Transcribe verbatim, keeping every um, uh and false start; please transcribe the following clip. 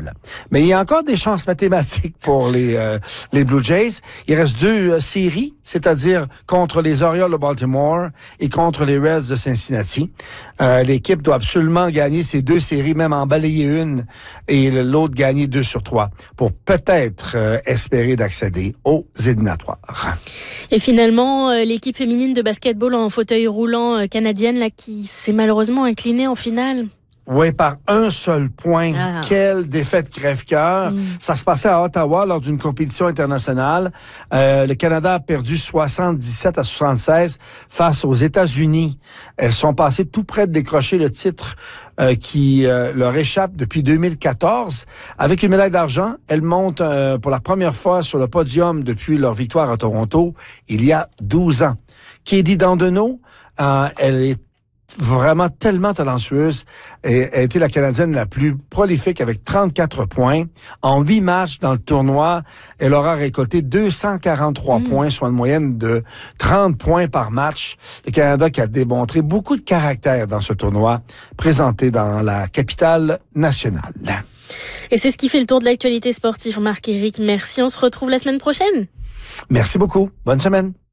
impossible. Mais il y a encore des chances mathématiques pour les euh, les Blue Jays. Il reste deux euh, séries, c'est-à-dire contre les Orioles de Baltimore et contre les Reds de Cincinnati. Euh, l'équipe doit absolument gagner ces deux séries, même en balayer une et l'autre gagner deux sur trois pour peut-être euh, espérer d'accéder aux éliminatoires. Et finalement, euh, l'équipe féminine de basketball en fauteuil roulant euh, canadienne là qui s'est malheureusement inclinée en finale. Oui, par un seul point. Ah. Quelle défaite crève-cœur. Mm. Ça se passait à Ottawa lors d'une compétition internationale. Euh, le Canada a perdu soixante-dix-sept à soixante-seize face aux États-Unis. Elles sont passées tout près de décrocher le titre euh, qui euh, leur échappe depuis deux mille quatorze. Avec une médaille d'argent, elles montent euh, pour la première fois sur le podium depuis leur victoire à Toronto il y a douze ans. Katie Dandenault, euh, elle est vraiment tellement talentueuse et a été la Canadienne la plus prolifique avec trente-quatre points. En huit matchs dans le tournoi, elle aura récolté deux cent quarante-trois mmh. points, soit une moyenne de trente points par match. Le Canada qui a démontré beaucoup de caractère dans ce tournoi présenté dans la capitale nationale. Et c'est ce qui fait le tour de l'actualité sportive. Marc-Éric, merci. On se retrouve la semaine prochaine. Merci beaucoup. Bonne semaine.